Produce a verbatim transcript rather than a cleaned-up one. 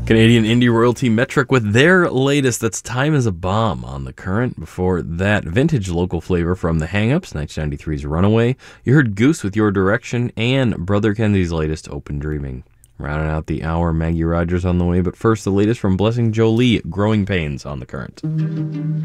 Canadian indie royalty Metric with their latest, that's Time is a Bomb on The Current. Before that, vintage local flavor from The Hang-Ups, nineteen ninety-three's Runaway. You heard Goose with Your Direction, and Brother Kennedy's latest, Open Dreaming. Rounding out the hour, Maggie Rogers on the way, but first the latest from Blessing Jolie, Growing Pains on The Current.